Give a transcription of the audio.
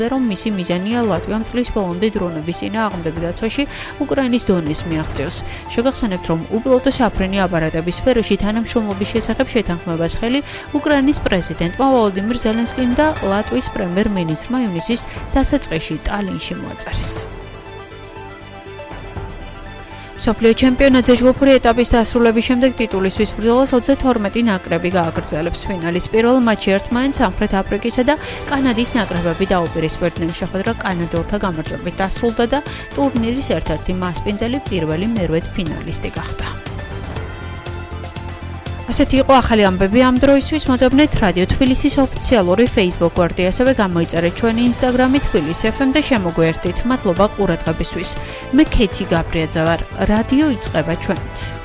რომ მისი მიზანია ლატვიამ წლის ბოლომდე დრონების წინააღმდეგ დაცვაში უკრაინის დონეს მიაღწიოს. შეგახსენებთ, რომ უპილოტო საფრენი აპარატების სფეროში თანამშრომლობის შესახებ შეთანხმებას ხელი უკრაინის პრეზიდენტმა ვოლოდიმირ ზელენსკიმ და ლატვიის პრემიერ-მინისტრმა ივნისის დასაწყისში ტალინში მოაწერეს. მსოფლიო ჩემპიონატზე ჯგუფური ეტაპის დასრულების შემდეგ ტიტულისთვის ბრძოლას 22 ნაკრები გააგრძელებს. ფინალის პირველ მატჩში ერთმანეთს სამხრეთ აფრიკისა და კანადის ნაკრებები დაუპირისპირდნენ. შეხვედრა კანადელთა გამარჯვებით დასრულდა და ტურნირის ერთ-ერთი მასპინძელი პირველი მერვედ ფინალისტი გახდა. ასეთი იყო ახალი ამბები ამ დროისთვის. მოძებნეთ რადიო თბილისის ოფიციალური Facebook გვერდი, ასევე გამოიწერეთ ჩვენი Instagram-ი თბილისი FM და შემოგვიერთდით. მადლობა ყურადღებისთვის. მე ქეთი გაბრიაძე ვარ. რადიო იწყება ჩვენით.